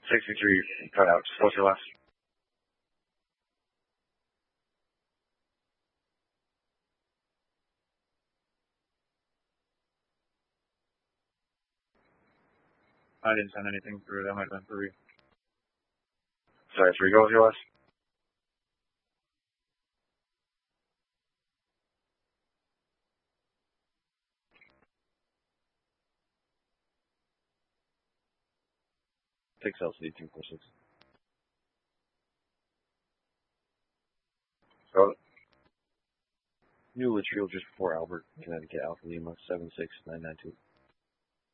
63, cut out. Just close your last. I didn't send anything through. That might have been 3. Sorry, 3 goes your last. Takes LCD 246. Go. New Litchfield just before Albert, Connecticut, Alpha Lima 76992.